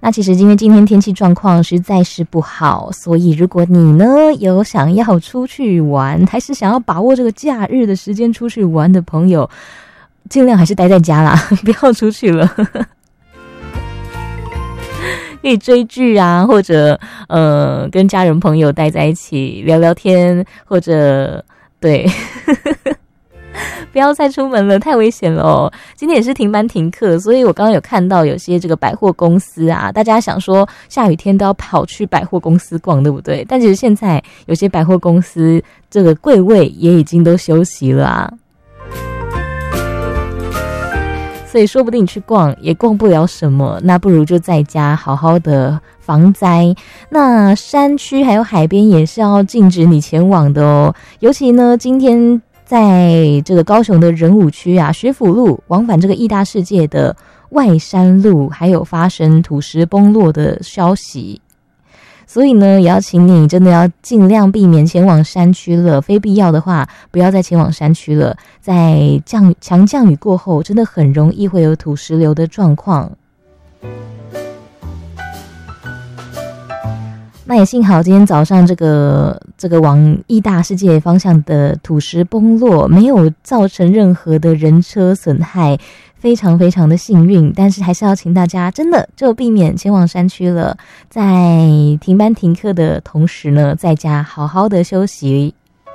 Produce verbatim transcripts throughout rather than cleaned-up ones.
那其实因为今天天气状况实在是不好，所以如果你呢有想要出去玩，还是想要把握这个假日的时间出去玩的朋友，尽量还是待在家啦，不要出去了。可以追剧啊，或者呃跟家人朋友待在一起聊聊天，或者对不要再出门了，太危险了哦。今天也是停班停课，所以我刚刚有看到有些这个百货公司啊，大家想说下雨天都要跑去百货公司逛，对不对？但其实现在有些百货公司这个柜位也已经都休息了啊，所以说不定你去逛也逛不了什么，那不如就在家好好的防灾。那山区还有海边也是要禁止你前往的哦。尤其呢，今天在这个高雄的仁武区啊，学府路往返这个义大世界的外山路，还有发生土石崩落的消息。所以呢，也要请你真的要尽量避免前往山区了，非必要的话不要再前往山区了。在降强降雨过后，真的很容易会有土石流的状况。那也幸好今天早上这个这个往义大世界方向的土石崩落没有造成任何的人车损害，非常非常的幸运。但是还是要请大家真的就避免前往山区了，在停班停课的同时呢，在家好好的休息。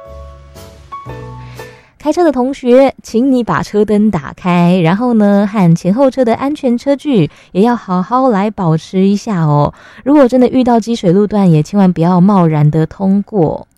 开车的同学，请你把车灯打开，然后呢，和前后车的安全车距也要好好来保持一下哦。如果真的遇到积水路段，也千万不要贸然的通过。